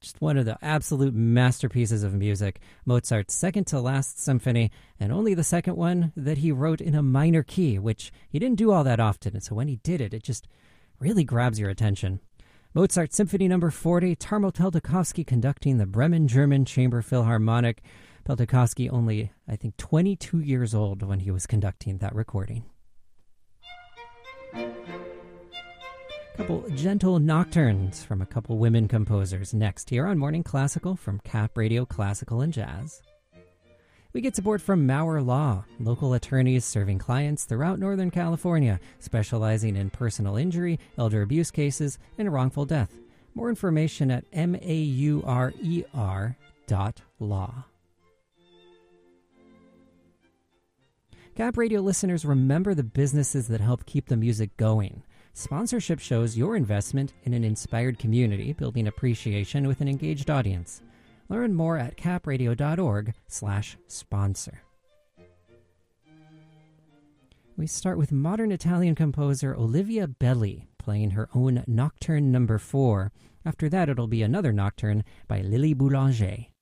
Just one of the absolute masterpieces of music, Mozart's second-to-last symphony, and only the second one that he wrote in a minor key, which he didn't do all that often, and so when he did it, it just really grabs your attention. Mozart Symphony No. 40, Tarmo Peltokovsky conducting the Bremen German Chamber Philharmonic. Peltokovsky only, I think, 22 years old when he was conducting that recording. Couple gentle nocturnes from a couple women composers next here on Morning Classical from Cap Radio Classical and Jazz. We get support from Maurer Law, local attorneys serving clients throughout Northern California, specializing in personal injury, elder abuse cases, and wrongful death. More information at maurer.law. Cap Radio listeners, remember the businesses that help keep the music going. Sponsorship shows your investment in an inspired community, building appreciation with an engaged audience. Learn more at capradio.org/sponsor. We start with modern Italian composer Olivia Belli playing her own Nocturne No. 4. After that, it'll be another nocturne by Lily Boulanger.